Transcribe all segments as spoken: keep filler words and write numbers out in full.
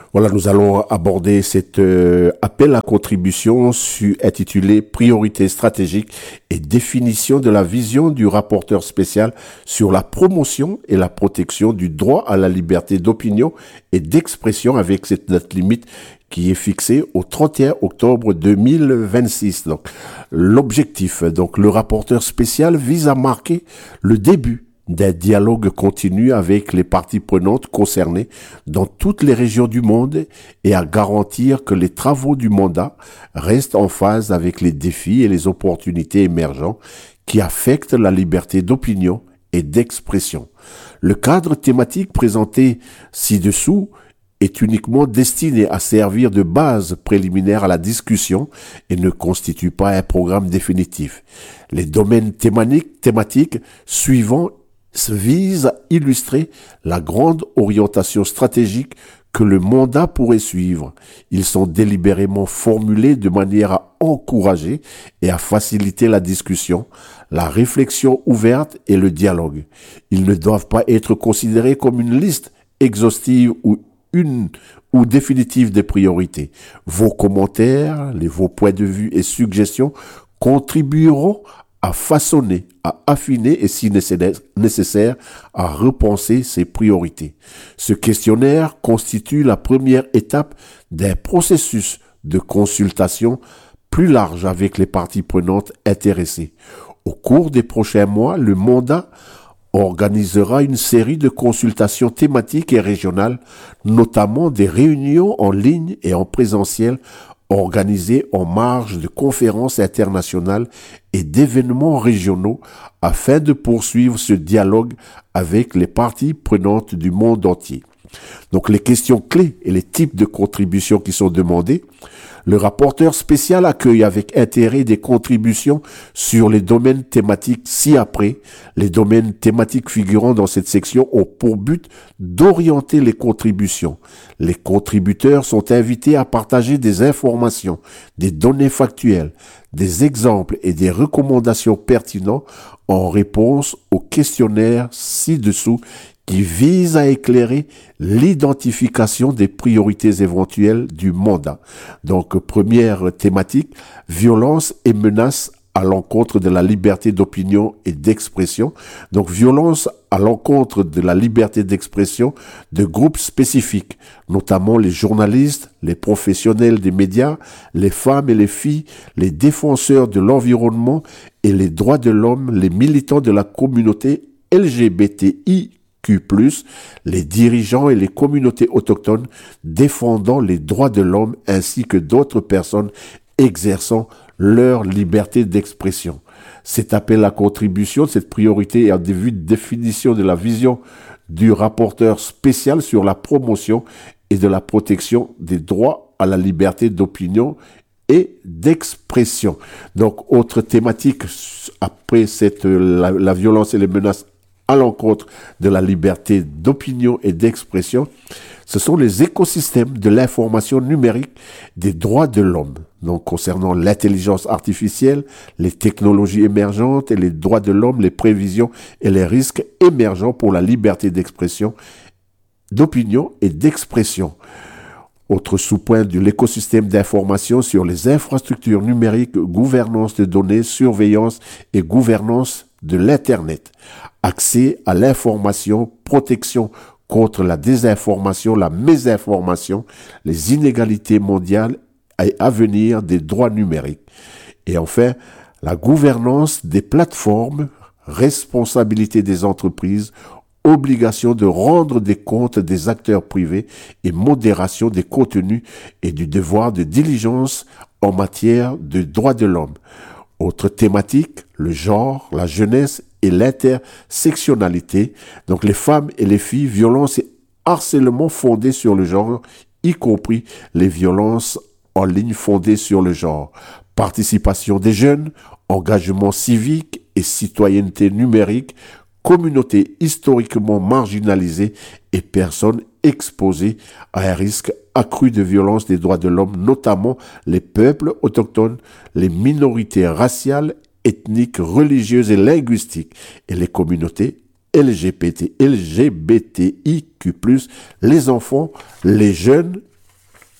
Voilà, nous allons aborder cet euh, appel à contribution su, intitulé Priorité stratégique et définition de la vision du rapporteur spécial sur la promotion et la protection du droit à la liberté d'opinion et d'expression avec cette date limite qui est fixée au trente et un octobre deux mille vingt-six. Donc, l'objectif, donc, le rapporteur spécial vise à marquer le début d'un dialogue continu avec les parties prenantes concernées dans toutes les régions du monde et à garantir que les travaux du mandat restent en phase avec les défis et les opportunités émergents qui affectent la liberté d'opinion et d'expression. Le cadre thématique présenté ci-dessous est uniquement destiné à servir de base préliminaire à la discussion et ne constitue pas un programme définitif. Les domaines thématiques, thématiques suivants se vise à illustrer la grande orientation stratégique que le mandat pourrait suivre. Ils sont délibérément formulés de manière à encourager et à faciliter la discussion, la réflexion ouverte et le dialogue. Ils ne doivent pas être considérés comme une liste exhaustive ou une ou définitive des priorités. Vos commentaires, les, vos points de vue et suggestions contribueront à façonner, à affiner et si nécessaire, à repenser ses priorités. Ce questionnaire constitue la première étape d'un processus de consultation plus large avec les parties prenantes intéressées. Au cours des prochains mois, le mandat organisera une série de consultations thématiques et régionales, notamment des réunions en ligne et en présentiel organisés en marge de conférences internationales et d'événements régionaux afin de poursuivre ce dialogue avec les parties prenantes du monde entier. Donc les questions clés et les types de contributions qui sont demandées. Le rapporteur spécial accueille avec intérêt des contributions sur les domaines thématiques ci-après. Les domaines thématiques figurant dans cette section ont pour but d'orienter les contributions. Les contributeurs sont invités à partager des informations, des données factuelles, des exemples et des recommandations pertinents en réponse au questionnaire ci-dessous qui vise à éclairer l'identification des priorités éventuelles du mandat. Donc, première thématique, violence et menaces à l'encontre de la liberté d'opinion et d'expression. Donc, violence à l'encontre de la liberté d'expression de groupes spécifiques, notamment les journalistes, les professionnels des médias, les femmes et les filles, les défenseurs de l'environnement et les droits de l'homme, les militants de la communauté L G B T I plus, les dirigeants et les communautés autochtones défendant les droits de l'homme ainsi que d'autres personnes exerçant leur liberté d'expression. Cet appel à contribution, cette priorité est en vue de définition de la vision du rapporteur spécial sur la promotion et de la protection des droits à la liberté d'opinion et d'expression. Donc, autre thématique après cette, la, la violence et les menaces à l'encontre de la liberté d'opinion et d'expression, ce sont les écosystèmes de l'information numérique des droits de l'homme. Donc, concernant l'intelligence artificielle, les technologies émergentes et les droits de l'homme, les prévisions et les risques émergents pour la liberté d'expression, d'opinion et d'expression. Autre sous-point de l'écosystème d'information sur les infrastructures numériques, gouvernance de données, surveillance et gouvernance de l'Internet. Accès à l'information, protection contre la désinformation, la mésinformation, les inégalités mondiales et à venir des droits numériques. Et enfin, la gouvernance des plateformes, responsabilité des entreprises, obligation de rendre des comptes des acteurs privés et modération des contenus et du devoir de diligence en matière de droits de l'homme. Autre thématique, le genre, la jeunesse et l'intersectionnalité. Donc les femmes et les filles, violences et harcèlement fondés sur le genre, y compris les violences en ligne fondées sur le genre. Participation des jeunes, engagement civique et citoyenneté numérique, communautés historiquement marginalisées et personnes exposées à un risque accru de violence des droits de l'homme, notamment les peuples autochtones, les minorités raciales, ethniques, religieuses et linguistiques, et les communautés L G B T, L G B T I Q plus, les enfants, les jeunes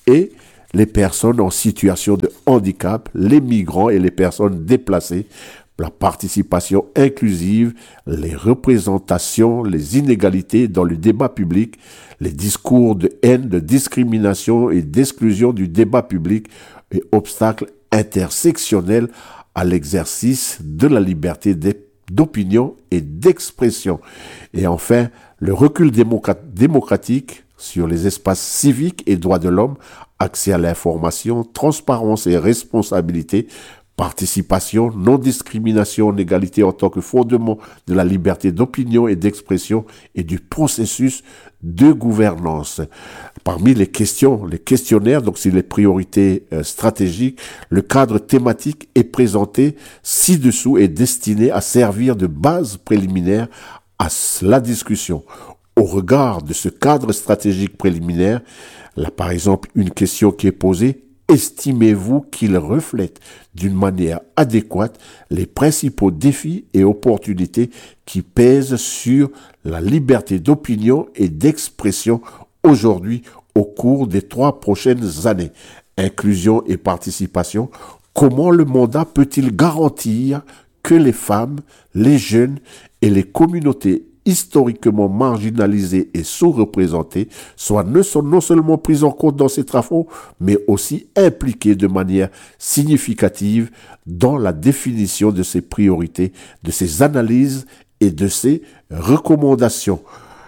et les personnes en situation de handicap, les migrants et les personnes déplacées, la participation inclusive, les représentations, les inégalités dans le débat public, les discours de haine, de discrimination et d'exclusion du débat public et obstacles intersectionnels à l'exercice de la liberté d'opinion et d'expression. Et enfin, le recul démocratique sur les espaces civiques et droits de l'homme, accès à l'information, transparence et responsabilité, participation, non-discrimination, égalité en tant que fondement de la liberté d'opinion et d'expression et du processus de gouvernance. Parmi les questions, les questionnaires, donc c'est les priorités euh, stratégiques, le cadre thématique est présenté ci-dessous et destiné à servir de base préliminaire à la discussion. Au regard de ce cadre stratégique préliminaire, là par exemple une question qui est posée: estimez-vous qu'il reflète d'une manière adéquate les principaux défis et opportunités qui pèsent sur la liberté d'opinion et d'expression aujourd'hui au cours des trois prochaines années? Inclusion et participation. Comment le mandat peut-il garantir que les femmes, les jeunes et les communautés historiquement marginalisées et sous-représentées soient ne sont non seulement prises en compte dans ces travaux, mais aussi impliquées de manière significative dans la définition de ces priorités, de ces analyses et de ces recommandations.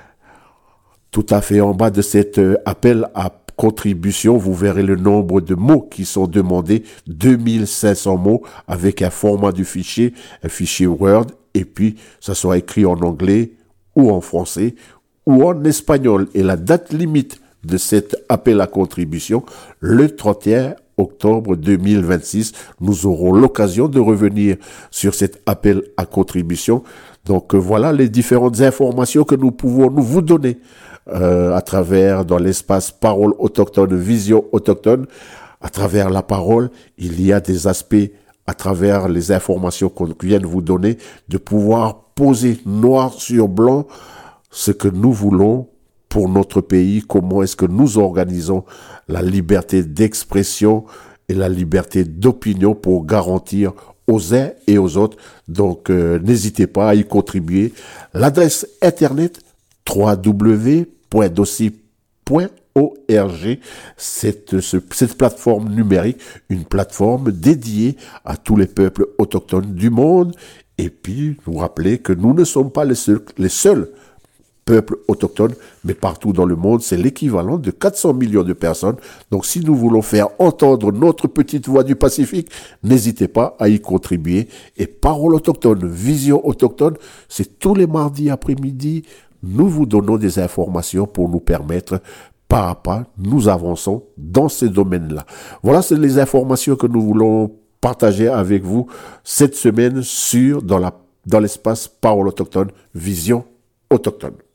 Tout à fait en bas de cet appel à contribution, vous verrez le nombre de mots qui sont demandés, deux mille cinq cents mots avec un format du fichier, un fichier Word, et puis ça sera écrit en anglais ou en français ou en espagnol. Et la date limite de cet appel à contribution, le trente et un octobre deux mille vingt-six. Nous aurons l'occasion de revenir sur cet appel à contribution. Donc voilà les différentes informations que nous pouvons nous vous donner euh, à travers dans l'espace Parole autochtone, Vision autochtone. À travers la parole, il y a des aspects à travers les informations qu'on vient de vous donner, de pouvoir poser noir sur blanc ce que nous voulons pour notre pays, comment est-ce que nous organisons la liberté d'expression et la liberté d'opinion pour garantir aux uns et aux autres. Donc, euh, n'hésitez pas à y contribuer. L'adresse internet w w w point dossier point org, cette, ce, cette plateforme numérique, une plateforme dédiée à tous les peuples autochtones du monde. Et puis, nous rappeler que nous ne sommes pas les seuls, les seuls peuples autochtones, mais partout dans le monde, c'est l'équivalent de quatre cents millions de personnes. Donc, si nous voulons faire entendre notre petite voix du Pacifique, n'hésitez pas à y contribuer. Et Parole autochtone, Vision autochtone, c'est tous les mardis après-midi. Nous vous donnons des informations pour nous permettre, pas à pas, nous avançons dans ces domaines-là. Voilà, c'est les informations que nous voulons partager avec vous cette semaine sur, dans la, dans l'espace Parole autochtone, Vision autochtone.